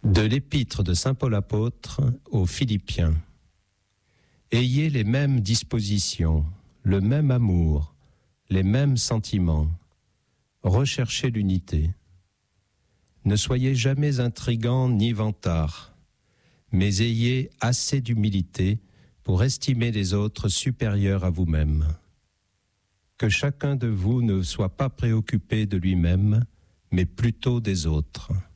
De l'épître de saint Paul apôtre aux Philippiens. Ayez les mêmes dispositions, le même amour, les mêmes sentiments. Recherchez l'unité. Ne soyez jamais intrigants ni vantards, mais ayez assez d'humilité pour estimer les autres supérieurs à vous-même. Que chacun de vous ne soit pas préoccupé de lui-même, mais plutôt des autres.